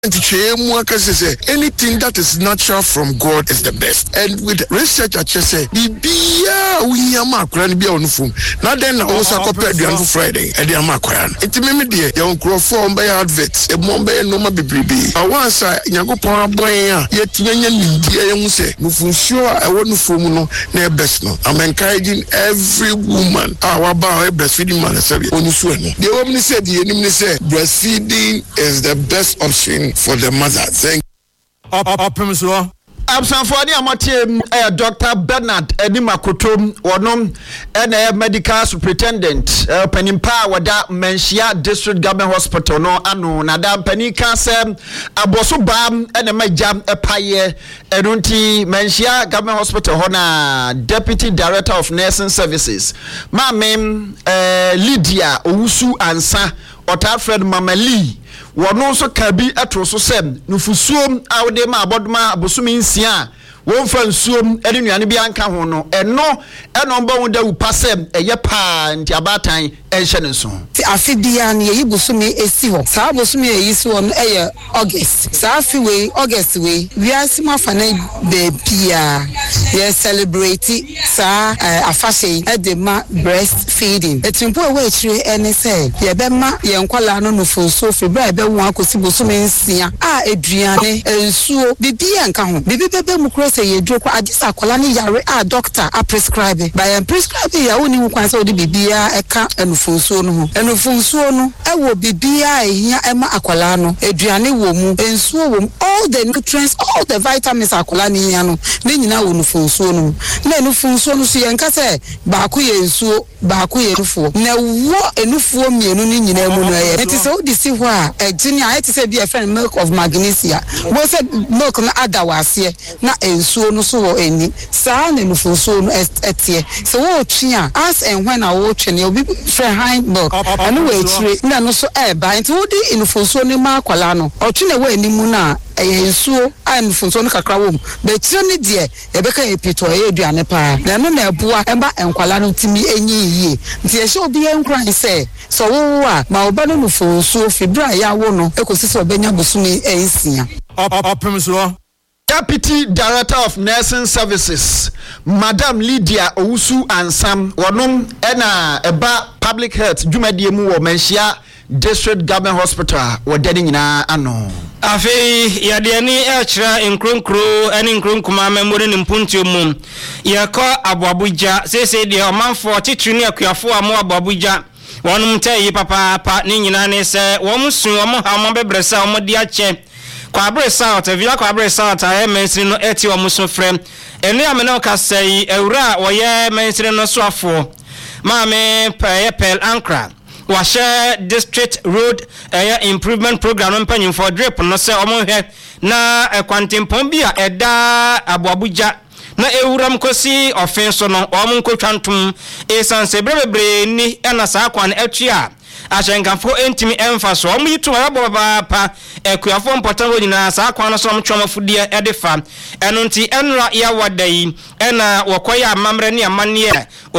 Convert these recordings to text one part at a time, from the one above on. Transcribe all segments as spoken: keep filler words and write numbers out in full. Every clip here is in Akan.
anything that is natural from God is the best. And with research, I just say, Bibia, we are Macran be on phone. Now then, also compared to Uncle Friday, and the Macran. It's a meme, dear, young crow form by adverts, a Mombay no Bibi. I once I, Yago Boya, yet Yanyan, dear, you say, Mufun sure I wouldn't form no, near best no. I'm encouraging every woman, our bar, breastfeeding man, on the swing. The woman said, the enemy said, breastfeeding is the best option for the mother. Thank you. Up, up, up, Absanfoni amatie eh Doctor Bernard Edimakotom wonom eh medical superintendent eh panimpa wada Menhia District Government Hospital no ano na da panika se aboso bam eh magya epaye enunti Menhia Government Hospital ho na Deputy Director of Nursing Services Mamem eh Lydia Owusu Ansa Otafred Mamali wono so kabi etro so sem nufusuom awde ma abodma abosumi nsia won fa nsuom ene nuane bi anka ho no eno eno mba won da upasem eye pa nti abatan enhye ne so ti afibia na ye bosumi esi ho sa bosumi eyi so no eye August sa afi we August we we asima fa na bebia ye celebrate sa afashe edema breastfeeding etimpo we chire ene say ye be ma ye nkwala no no fonso febra be won akosi bosumi nsia a eduane ensuo bibia nka ho bibi bebe mukro say ye dro kwa adisa akola ni yare a doctor a prescribe by am prescribe ya oni hu kwan say odi bibia eka enufonso no ho enufonso no ewo bibia ehia ema akola no eduane wo mu ensuo wo all the nutrients all the vitamins akola ni ya no ne nyina wo nufonso no na enufonso no so ye nka say ba ko ye ensuo ba ko ye nufuo na wo enufuo mienu ni nyina mu no ye enti so di si ho a ejini a eti say be a friend milk of magnesia wo say milk na adawase na ensuo no so wo eni saa na nufonso no etie so wo twia as and when I wo twene obi friend high milk and we tire na no so e ba enti wo di nufonso ni ma akwala no otwene wo eni mu na ensuo a nufonso no kakra wo be tire ni de e be ka epito e aduane pa na no na eboa emba enkwala no timi enyi yie nti e sho obi enkran se so wo a ma oba no nufonso fibra ya wo no ekosi so obenya bosumi ensia opemso Deputy Director of Nursing Services, Madam Lydia Owusu Ansam, wonom ena eba public health dwumadie mu wo Menhia District Government Hospital wo deni nyina ano. Afi yade ni ekra nkronkro eni nkronkuma memori ni mpuntio mu. Yeko Abuabuja sese de omanfo tituni akuafo amo Abuabuja. Wonom tayi papa pa ni nyina ne se wo musu wo ha mo bebresa wo di ache. Kwabre South, Villa Kwabre South, I am mentioning no eti wa muso frem. Eni amena ka sei ewura wo ye mentioning no so afo. Ma me pay pel ankra. Wa share district road area improvement program mpanyin for drip no se omo hwe na ekwantimpon bia eda Abuabuja na ewura mkosi offense no omo nkotwantum esanse brebebre ni ena sa kwan etwa ashenkanfo entimi emfaso omu yitu abo baba ekuafo mpotan nyina sa akwan so mtwoma fudie edefa eno nti enra ya wadai ena wakoya amamre ne amane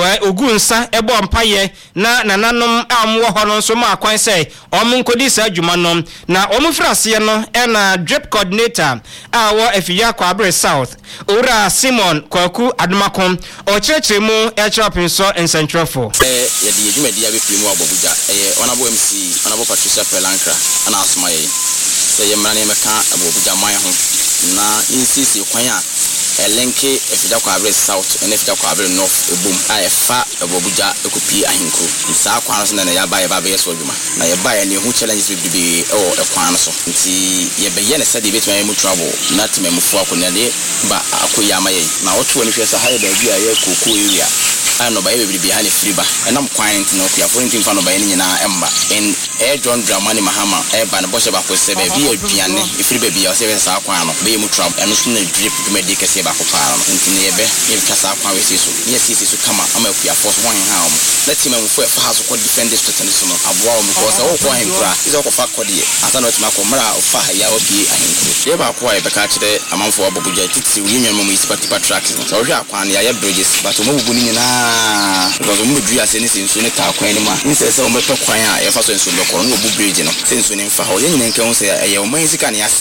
ogunsa ebo mpaye na nananom amwo hono so ma akwan sei omu nkodi sa adwuma no na omu frase no ena drip coordinator awo efia kwa Abre South ora Simon Kwaku Adumakom o chirechiremu echopinso encentrofo eh yedi edwumadi abefiri mu Abuabuja eh onabo M C onabo Patricia Pelankra ana asomaye se yemra ne meka Abuabuja man ho na insisi kwan a elenke efida kwa Abre South ene efida kwa Abre North ebom a efa Abuabuja ekopi ahinko nsa kwan so na ya ba ya ba be so adwuma na ya ba ya ne hu challenges bibi o ekwan so nti ye be ye ne sade betuma mu trouble na tememfo akona de ba akoya maye na oto ne hwe sa haye da bi a ye koko area ano ba ye bibi ha ne friba enam kwan nti no kuya for nti fa no ba ye ne nyina emba en e John Dramani Mahama e ba ne bo se ba ko se be bi aduane e friba bi o se be sa kwan no be mu trouble eno so na drip dwumadi kese ba ko pa no nti ne be ye kasa kwan we se so ye se se so kama ama kuya for so ho hen ha o let him mfo e fa ha so ko defend this to so no aboa o because o ko hen kura is o ko fa ko de asa no tima ko mra o fa ya o bi ahenkuru ye ba ko ai be ka kire amanfo Abuabuja titi wi nyanmo mu isipati patracks so o hwe akwan ya ye bridges but o mo bubu ni nyina because o mo dua se ni se nso ne ta kwan ni ma ni se se o meto kwan a ye fa so nso be kɔ no bu bridge no senso ne mfa hɔ yɛn nyina nka ho sɛ ɛyɛ ɔman sika ne